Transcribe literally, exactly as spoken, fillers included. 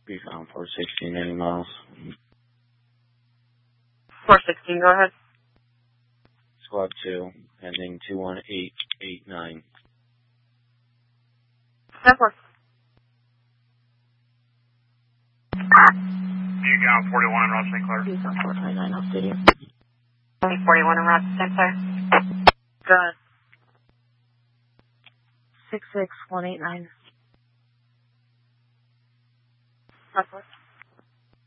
Be found four sixteen, ninety miles. four sixteen, go ahead. Squad two, ending two one eight eight nine. Step one. Newtown forty-one in Ross Saint Clair. Newtown four five nine, updating. forty-one in Ross Saint Clair. Go ahead. six six one eight nine. Step one.